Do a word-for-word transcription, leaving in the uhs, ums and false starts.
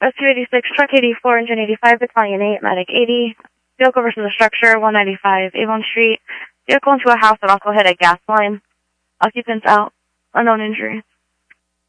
Rescue eighty-six, Truck eighty-four, Engine eighty-five, Battalion eight, Medic eighty. Vehicle versus a structure, one ninety-five, Avon Street. Vehicle into a house that also hit a gas line. Occupants out. Unknown injuries.